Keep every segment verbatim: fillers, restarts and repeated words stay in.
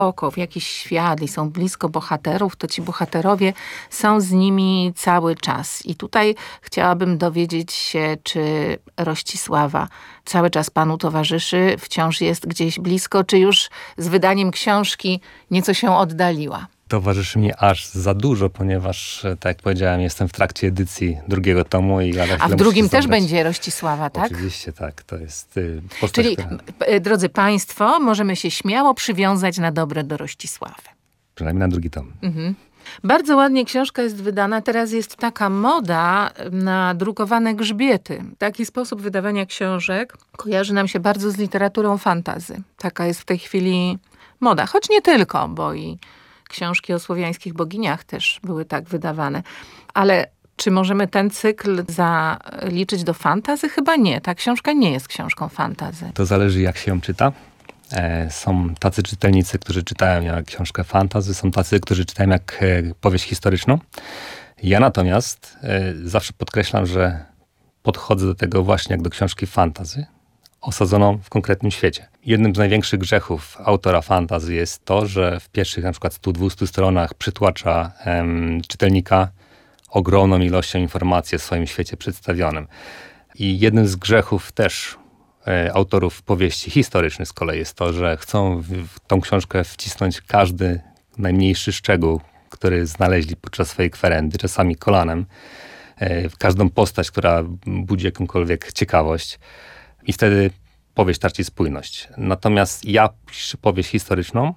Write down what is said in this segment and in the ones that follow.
oko w jakiś świat i są blisko bohaterów, to ci bohaterowie są z nimi cały czas. I tutaj chciałabym dowiedzieć się, czy Rościsława cały czas panu towarzyszy, wciąż jest gdzieś blisko, czy już z wydaniem książki nieco się oddaliła? Towarzyszy mi aż za dużo, ponieważ, tak jak powiedziałem, jestem w trakcie edycji drugiego tomu. I A w drugim też będzie Rościsława, tak? Oczywiście, tak. To jest y, postać, Czyli, która... drodzy państwo, możemy się śmiało przywiązać na dobre do Rościsławy. Przynajmniej na drugi tom. Mhm. Bardzo ładnie książka jest wydana. Teraz jest taka moda na drukowane grzbiety. Taki sposób wydawania książek kojarzy nam się bardzo z literaturą fantasy. Taka jest w tej chwili moda. Choć nie tylko, bo i książki o słowiańskich boginiach też były tak wydawane. Ale czy możemy ten cykl zaliczyć do fantasy? Chyba nie. Ta książka nie jest książką fantasy. To zależy, jak się ją czyta. E, są tacy czytelnicy, którzy czytają jak książkę fantasy, są tacy, którzy czytają jak e, powieść historyczną. Ja natomiast e, zawsze podkreślam, że podchodzę do tego właśnie jak do książki fantasy, osadzoną w konkretnym świecie. Jednym z największych grzechów autora fantasy jest to, że w pierwszych na przykład stu dwustu stronach przytłacza em, czytelnika ogromną ilością informacji o swoim świecie przedstawionym. I jednym z grzechów też e, autorów powieści historycznych z kolei jest to, że chcą w, w tą książkę wcisnąć każdy najmniejszy szczegół, który znaleźli podczas swojej kwerendy, czasami kolanem, e, w każdą postać, która budzi jakąkolwiek ciekawość. I wtedy powieść traci spójność. Natomiast ja piszę powieść historyczną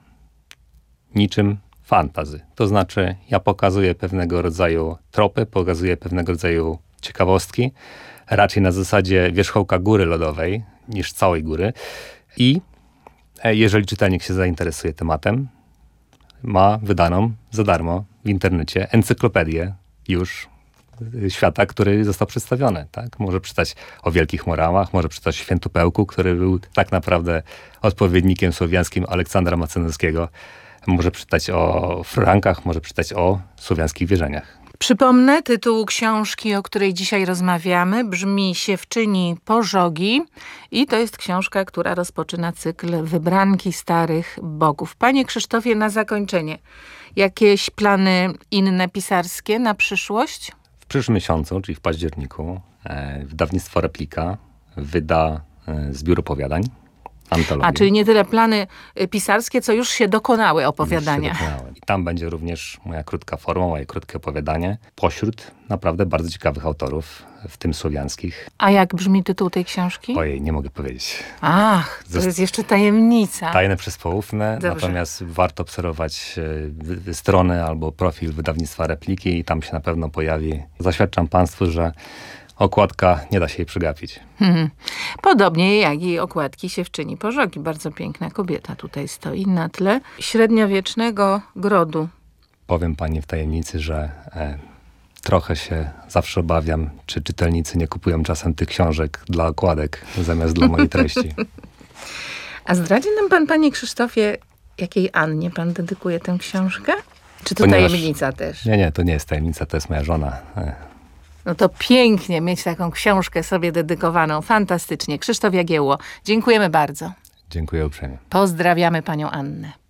niczym fantasy. To znaczy ja pokazuję pewnego rodzaju tropy, pokazuję pewnego rodzaju ciekawostki, raczej na zasadzie wierzchołka góry lodowej niż całej góry. I jeżeli czytelnik się zainteresuje tematem, ma wydaną za darmo w internecie encyklopedię już świata, który został przedstawiony. Tak? Może przeczytać o wielkich morałach, może przeczytać o Świętopełku, który był tak naprawdę odpowiednikiem słowiańskim Aleksandra Macedonskiego. Może przeczytać o Frankach, może przeczytać o słowiańskich wierzeniach. Przypomnę, tytuł książki, o której dzisiaj rozmawiamy, brzmi Siewczyni Pożogi i to jest książka, która rozpoczyna cykl Wybranki Starych Bogów. Panie Krzysztofie, na zakończenie, jakieś plany inne pisarskie na przyszłość? W przyszłym miesiącu, czyli w październiku, e, wydawnictwo Replika wyda e, zbiór opowiadań, antologię. A, czyli nie tyle plany pisarskie, co już się dokonały opowiadania. Już się dokonały. I tam będzie również moja krótka forma, moje krótkie opowiadanie, pośród naprawdę bardzo ciekawych autorów, w tym słowiańskich. A jak brzmi tytuł tej książki? Ojej, nie mogę powiedzieć. Ach, to jest jeszcze tajemnica. Tajne przez poufne, Dobrze. Natomiast warto obserwować e, stronę albo profil wydawnictwa Repliki i tam się na pewno pojawi. Zaświadczam państwu, że okładka nie da się jej przegapić. Hmm. Podobnie jak i okładki Siewczyni Pożogi. Bardzo piękna kobieta tutaj stoi na tle średniowiecznego grodu. Powiem pani w tajemnicy, że e, trochę się zawsze obawiam, czy czytelnicy nie kupują czasem tych książek dla okładek zamiast dla mojej treści. A zdradzi nam pan, panie Krzysztofie, jakiej Annie pan dedykuje tę książkę? Czy to Ponieważ... tajemnica też? Nie, nie, to nie jest tajemnica, to jest moja żona. E. No to pięknie mieć taką książkę sobie dedykowaną. Fantastycznie. Krzysztof Jagiełło, dziękujemy bardzo. Dziękuję uprzejmie. Pozdrawiamy panią Annę.